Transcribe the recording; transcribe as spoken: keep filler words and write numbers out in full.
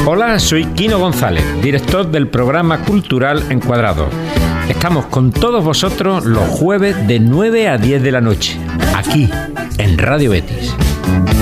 Hola, soy Quino González, director del programa cultural Encuadrados. Estamos con todos vosotros los jueves de nueve a diez de la noche, aquí, en Radio Betis.